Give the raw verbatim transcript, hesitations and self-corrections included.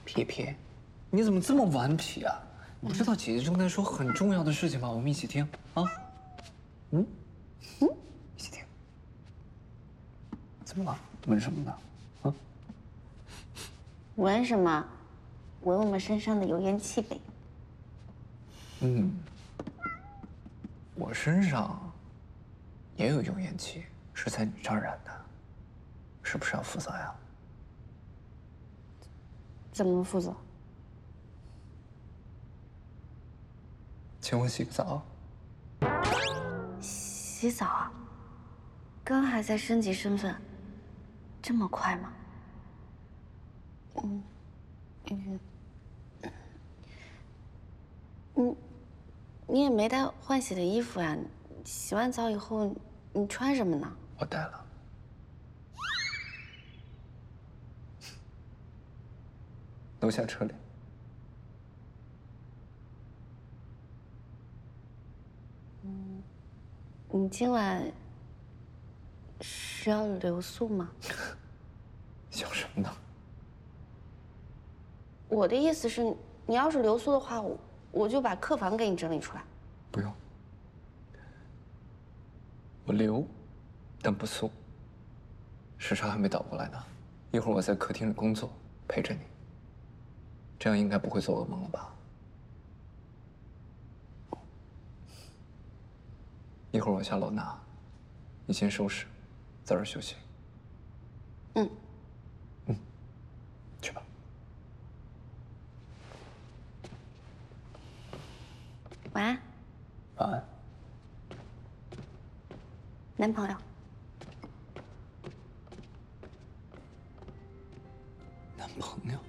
皮皮，你怎么这么顽皮啊？不知道姐姐正在说很重要的事情吗？我们一起听啊。嗯嗯，一起听。怎么了？闻什么呢？啊？ 闻什么？闻我们身上的油烟气呗。 嗯，我身上也有油烟气，是在你这儿染的，是不是要负责呀？ 怎么负责？ 请我洗个澡。 洗澡啊？刚还在升级身份，这么快吗？嗯嗯嗯，你也没带换洗的衣服呀？洗完澡以后你穿什么呢？ 我带了。楼下车里。 嗯，你今晚是要留宿吗？ 想什么呢？ 我的意思是，你要是留宿的话，我我就把客房给你整理出来。 不用，我留，但不宿。时差还没倒过来呢，一会儿我在客厅里工作，陪着你。这样应该不会做噩梦了吧？一会儿我下楼拿，你先收拾，早点休息。 嗯。 嗯，去吧。 晚安。 晚安。 男朋友。 男朋友。